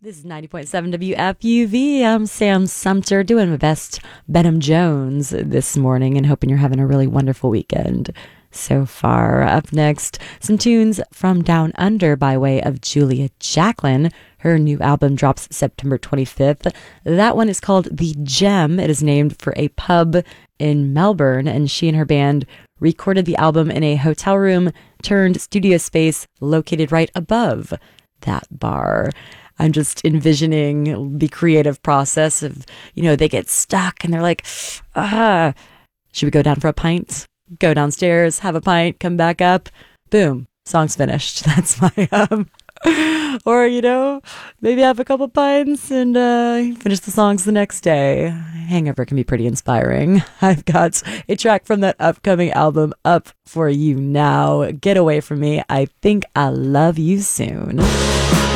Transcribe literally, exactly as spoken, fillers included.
This is ninety point seven W F U V. I'm Sam Sumter doing my best Benham Jones this morning and hoping you're having a really wonderful weekend so far. Up next, some tunes from Down Under by way of Julia Jacklin. Her new album drops September twenty-fifth. That one is called The Gem. It is named for a pub in Melbourne, and she and her band recorded the album in a hotel room turned studio space located right above that bar. I'm just envisioning the creative process of, you know, they get stuck and they're like, ah, should we go down for a pint? Go downstairs, have a pint, come back up. Boom, song's finished. That's my, um, or, you know, maybe have a couple pints and uh, finish the songs the next day. Hangover can be pretty inspiring. I've got a track from that upcoming album up for you now. Get Away From Me. I Think I'll Love You Soon.